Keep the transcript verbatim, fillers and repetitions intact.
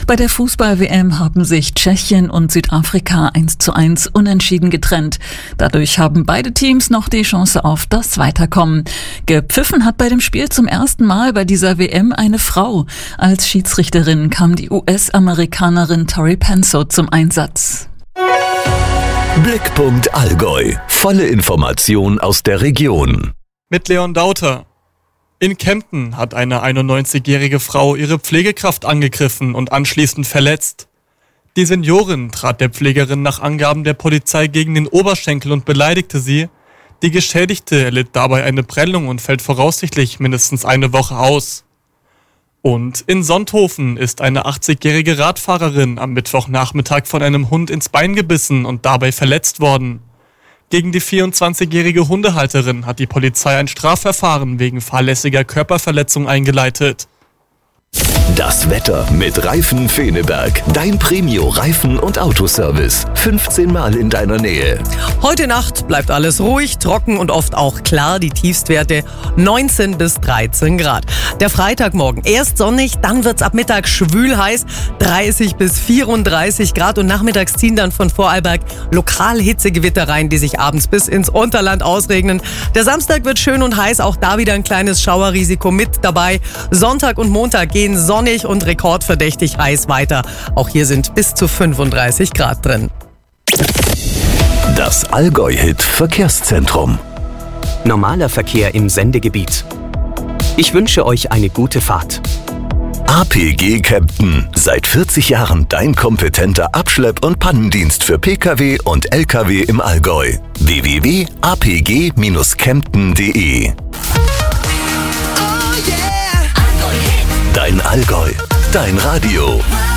Bei der Fußball-W M haben sich Tschechien und Südafrika eins zu eins unentschieden getrennt. Dadurch haben beide Teams noch die Chance auf das Weiterkommen. Gepfiffen hat bei dem Spiel zum ersten Mal bei dieser W M eine Frau. Als Schiedsrichterin kam die U S-Amerikanerin Tori Penso zum Einsatz. Blickpunkt Allgäu. Volle Information aus der Region. Mit Leon Dauter. In Kempten hat eine einundneunzigjährige Frau ihre Pflegekraft angegriffen und anschließend verletzt. Die Seniorin trat der Pflegerin nach Angaben der Polizei gegen den Oberschenkel und beleidigte sie. Die Geschädigte erlitt dabei eine Prellung und fällt voraussichtlich mindestens eine Woche aus. Und in Sonthofen ist eine achtzigjährige Radfahrerin am Mittwochnachmittag von einem Hund ins Bein gebissen und dabei verletzt worden. Gegen die vierundzwanzigjährige Hundehalterin hat die Polizei ein Strafverfahren wegen fahrlässiger Körperverletzung eingeleitet. Das Wetter mit Reifen Feneberg. Dein Premio-Reifen- und Autoservice. fünfzehn Mal in deiner Nähe. Heute Nacht bleibt alles ruhig, trocken und oft auch klar. Die Tiefstwerte neunzehn bis dreizehn Grad. Der Freitagmorgen erst sonnig, dann wird's ab Mittag schwül heiß. dreißig bis vierunddreißig Grad und nachmittags ziehen dann von Vorarlberg lokal Hitzegewitter rein, die sich abends bis ins Unterland ausregnen. Der Samstag wird schön und heiß, auch da wieder ein kleines Schauerrisiko mit dabei. Sonntag und Montag gehen sonnig und rekordverdächtig heiß weiter. Auch hier sind bis zu fünfunddreißig Grad drin. Das Allgäu-Hit Verkehrszentrum. Normaler Verkehr im Sendegebiet. Ich wünsche euch eine gute Fahrt. A P G Kempten. Seit vierzig Jahren dein kompetenter Abschlepp- und Pannendienst für Pkw und Lkw im Allgäu. w w w punkt a p g dash kempten punkt de Dein Allgäu, dein Radio.